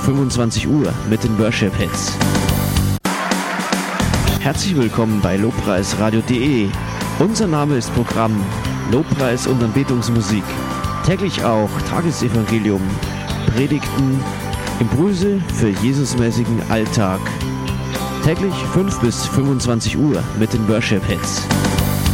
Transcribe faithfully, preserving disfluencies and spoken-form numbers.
fünfundzwanzig Uhr mit den Worship Hits. Herzlich willkommen bei lobpreisradio punkt de. Unser Name ist Programm Lobpreis und Anbetungsmusik. Täglich auch Tagesevangelium, Predigten, Impulse für Jesusmäßigen Alltag. Täglich fünf bis fünfundzwanzig Uhr mit den Worship Hits.